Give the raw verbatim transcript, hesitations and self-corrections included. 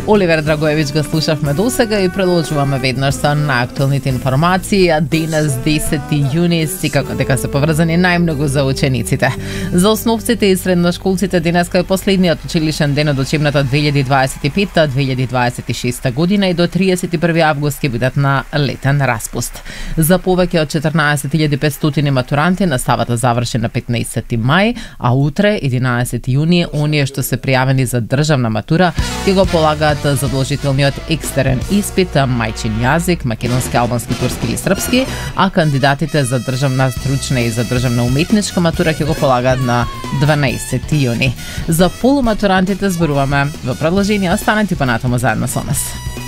Оливер Драгоевич го слушавме досега и продолжуваме веднаш со наактуелните информации. Денес десети јуни секако дека се поврзани најмногу за учениците. За основците и средношколците денеска е последниот училишен ден од учебната две илјади дваесет и пета две илјади дваесет и шеста година и до триесет и први август ќе бидат на летен распуст. За повеќе од четрнаесет илјади петстотини матуранти наставата заврши на петнаесети мај, а утре единаесети јуни оние што се пријавени за државна матура ќе го полагаат задолжителниот екстерен испит мајчин јазик, македонски, албански, турски или српски, а кандидатите за државна стручна и за државна уметничка матура ќе го полагаат на дванаесети јуни. За полуматурантите зборуваме во продолжение, останете понатаму заедно со нас.